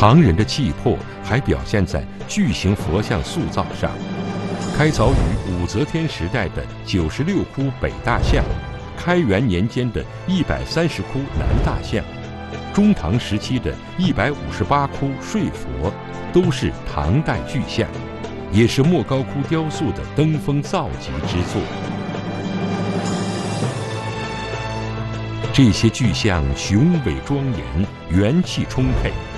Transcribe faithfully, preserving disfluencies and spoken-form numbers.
唐人的气魄还表现在巨型佛像塑造上，开凿于武则天时代的九十六窟北大像，开元年间的一百三十窟南大像，中唐时期的一百五十八窟睡佛，都是唐代巨像，也是莫高窟雕塑的登峰造极之作。这些巨像雄伟庄严，元气充沛。